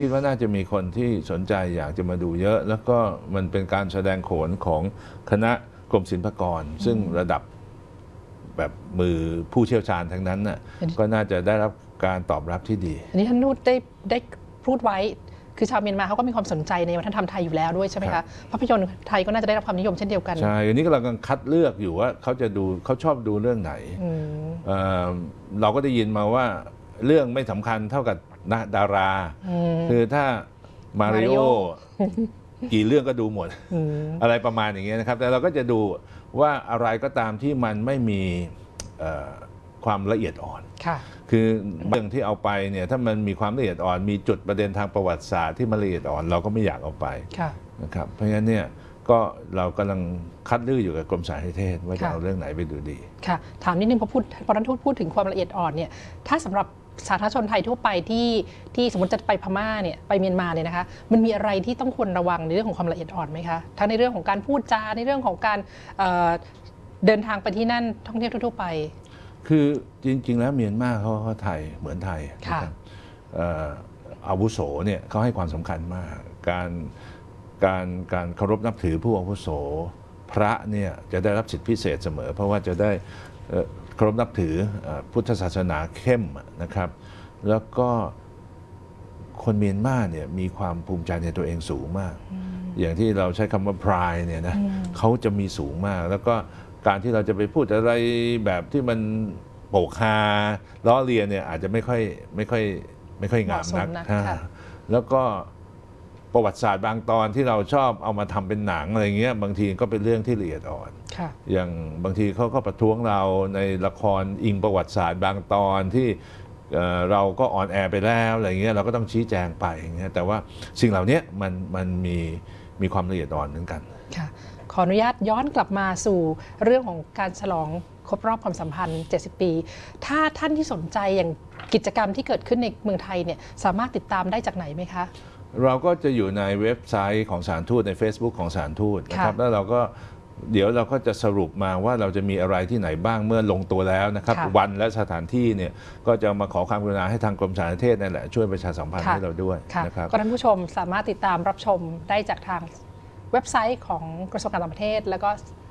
คิดว่าน่าจะมีคนที่สนใจอยากจะมาดูเยอะแล้วก็มันเป็นการแสดงโขนของคณะกรมศิลปากรซึ่งระดับแบบมือผู้เชี่ยวชาญทั้งนั้นน่ะก็น่าจะได้รับการตอบรับที่ดีอันนี้ท่านนูดได้พูดไว้คือชาวเมียนมาเขาก็มีความสนใจในวัฒนธรรมไทยอยู่แล้วด้วยใช่ไหมคะภาพยนตร์ไทยก็น่าจะได้รับความนิยมเช่นเดียวกันใช่อันนี้กำลังคัดเลือกอยู่ว่าเขาชอบดูเรื่องไหนเราก็ได้ยินมาว่าเรื่องไม่สำคัญเท่ากับดาราคือถ้ามาริโอกี่เรื่องก็ดูหมดอะไรประมาณอย่างเงี้ยนะครับแต่เราก็จะดูว่าอะไรก็ตามที่มันไม่มีความละเอียดอ่อนคือเรื่องที่เอาไปเนี่ยถ้ามันมีความละเอียดอ่อนมีจุดประเด็นทางประวัติศาสตร์ที่มันละเอียดอ่อนเราก็ไม่อยากเอาไปนะครับเพราะฉะนั้นเนี่ยก็เรากำลังคัดเลือกอยู่กับกรมสารนิเทศว่าจะเอาเรื่องไหนไปดูดีค่ะถามนิดนึงพอท่านพูดถึงความละเอียดอ่อนเนี่ยถ้าสำหรับสาธารณชนไทยทั่วไปที่สมมติจะไปพม่าเนี่ยไปเมียนมาเนี่ยนะคะมันมีอะไรที่ต้องควรระวังในเรื่องของความละเอียดอ่อนไหมคะทั้งในเรื่องของการพูดจาในเรื่องของการเดินทางไปที่นั่นท่องเที่ยวทั่วไปคือจริงๆแล้วเมียนมาเขาไทยเหมือนไทยนะครับอาวุโสเนี่ยเขาให้ความสำคัญมากการเคารพนับถือผู้อาวุโสพระเนี่ยจะได้รับสิทธิพิเศษเสมอเพราะว่าจะได้เคารพนับถือพุทธศาสนาเข้มนะครับแล้วก็คนเมียนมาเนี่ยมีความภูมิใจในตัวเองสูงมากอย่างที่เราใช้คำว่า pride เนี่ยนะเขาจะมีสูงมากแล้วก็การที่เราจะไปพูดอะไรแบบที่มันโปกฮาล้อเลียนเนี่ยอาจจะไม่ค่อยงามนักแล้วก็ประวัติศาสตร์บางตอนที่เราชอบเอามาทำเป็นหนังอะไรเงี้ยบางทีก็เป็นเรื่องที่ละเอียดอ่อนอย่างบางทีเขาก็ประท้วงเราในละครอิงประวัติศาสตร์บางตอนที่เราก็ออนแอร์ไปแล้วอะไรเงี้ยเราก็ต้องชี้แจงไปอย่างเงี้ยแต่ว่าสิ่งเหล่านี้มันมีความละเอียดอ่อนเหมือนกันขออนุญาตย้อนกลับมาสู่เรื่องของการฉลองครบรอบความสัมพันธ์70 ปีถ้าท่านที่สนใจอย่างกิจกรรมที่เกิดขึ้นในเมืองไทยเนี่ยสามารถติดตามได้จากไหนไหมคะเราก็จะอยู่ในเว็บไซต์ของสถานทูตใน Facebook ของสถานทูตนะครับแล้วเราก็เดี๋ยวเราก็จะสรุปมาว่าเราจะมีอะไรที่ไหนบ้างเมื่อลงตัวแล้วนะครับวันและสถานที่เนี่ยก็จะมาขอความกรุณาให้ทางกรมสารนิเทศนั่นแหละช่วยประชาสัมพันธ์ให้เราด้วยนะครับก็ท่านผู้ชมสามารถติดตามรับชมได้จากทางเว็บไซต์ของกระทรวงการต่างประเทศแล้วก็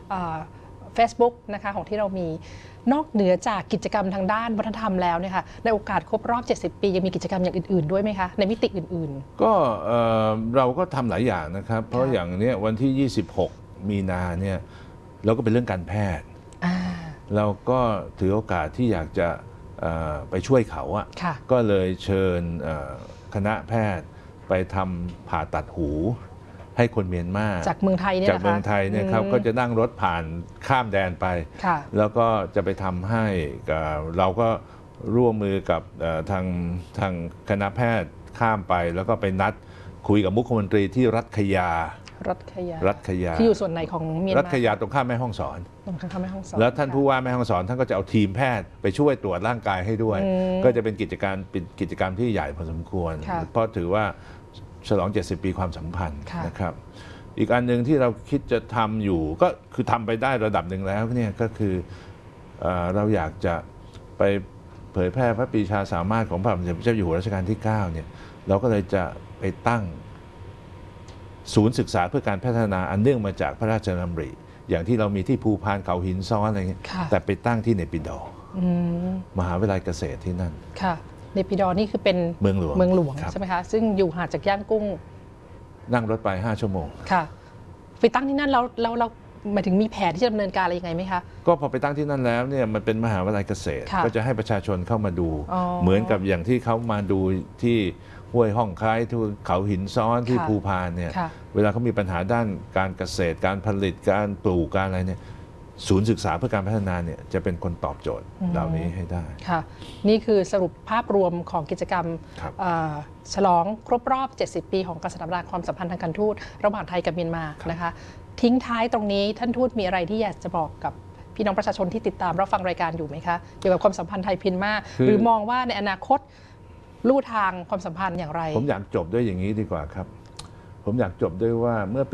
Facebook นะคะของที่เรามีนอกเหนือจากกิจกรรมทางด้านวัฒนธรรมแล้วเนี่ยค่ะในโอกาสครบรอบ70 ปียังมีกิจกรรมอย่างอื่นๆด้วยไหมคะในมิติอื่นๆก็เราก็ทำหลายอย่างนะครับเพราะอย่างนี้วันที่26 มีนาเนี่ยเราก็เป็นเรื่องการแพทย์เราก็ถือโอกาสที่อยากจะไปช่วยเขาอะก็เลยเชิญคณะแพทย์ไปทำผ่าตัดหูให้คนเมียนมาจากเมืองไทยเนี่ยจากเมืองไทยเนี่ยครับก็จะนั่งรถผ่านข้ามแดนไปแล้วก็จะไปทำให้เราก็ร่วมมือกับทางคณะแพทย์ข้ามไปแล้วก็ไปนัดคุยกับมุขมนตรีที่รัฐขยาที่อยู่ส่วนไหนของเมียนมารัฐขยาตรงข้ามแม่ฮ่องสอนแล้วท่านผู้ว่าแม่ฮ่องสอนท่านก็จะเอาทีมแพทย์ไปช่วยตรวจร่างกายให้ด้วยก็จะเป็นกิจกรรมที่ใหญ่พอสมควรเพราะถือว่าฉลอง70 ปีความสัมพันธ์นะครับอีกอันหนึ่งที่เราคิดจะทำอยู่ก็คือทำไปได้ระดับหนึ่งแล้วเนี่ยก็คือเราอยากจะไปเผยแพร่พระปรีชาสามารถของพระบาทสมเด็จพระเจ้าอยู่หัวรัชกาลที่9เนี่ยเราก็เลยจะไปตั้งศูนย์ศึกษาเพื่อการพัฒนาอันเนื่องมาจากพระราชดำริอย่างที่เรามีที่ภูพานเขาหินซ้อนอะไรเงี้ยแต่ไปตั้งที่เนปิดอร์มหาวิทยาลัยเกษตรที่นั่นเนปิดอร์นี่คือเป็นเมืองหลวงใช่ไหมคะซึ่งอยู่ห่างจากย่างกุ้งนั่งรถไป5 ชั่วโมงค่ะไปตั้งที่นั่นแล้วหมายถึงมีแผนที่จะดำเนินการอะไรยังไงไหมคะก็พอไปตั้งที่นั่นแล้วเนี่ยมันเป็นมหาวิทยาลัยเกษตรก็จะให้ประชาชนเข้ามาดูเหมือนกับอย่างที่เขามาดูที่ห้วยห้องคล้ายที่เขาหินซ้อนที่ภูพานเนี่ยเวลาเขามีปัญหาด้านการเกษตรการผลิตการปลูกการอะไรเนี่ยศูนย์ศึกษาเพื่อการพัฒนาเนี่ยจะเป็นคนตอบโจทย์เหล่านี้ให้ได้ค่ะนี่คือสรุปภาพรวมของกิจกรรมฉลองครบรอบ70 ปีของการสถาปนาความสัมพันธ์ทางการทูตระหว่างไทยกับเมียนมานะคะทิ้งท้ายตรงนี้ท่านทูตมีอะไรที่อยากจะบอกกับพี่น้องประชาชนที่ติดตามรับฟังรายการอยู่ไหมคะเกี่ยวกับความสัมพันธ์ไทยเมียนมาหรือมองว่าในอนาคตลู่ทางความสัมพันธ์อย่างไรผมอยากจบด้วยอย่างนี้ดีกว่าครับผมอยากจบด้วยว่าเมื่อปี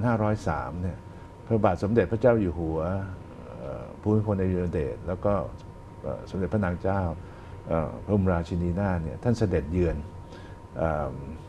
2503 เนี่ยพระบาทสมเด็จพระเจ้าอยู่หัวภูมิพลอดุลยเดชแล้วก็สมเด็จพระนางเจ้าพระบรมราชินีนาถเนี่ยท่านเสด็จเยือน